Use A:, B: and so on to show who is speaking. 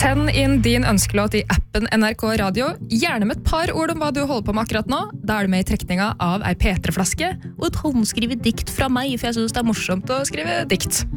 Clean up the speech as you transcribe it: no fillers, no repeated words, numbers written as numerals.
A: Send inn din ønskelåt I appen NRK Radio, gjerne med et par ord om hva du holder på med akkurat nå. Da du med I trekninga av ei P3-flaske, og et håndskrivet dikt fra meg, for jeg synes det morsomt å skrive dikt.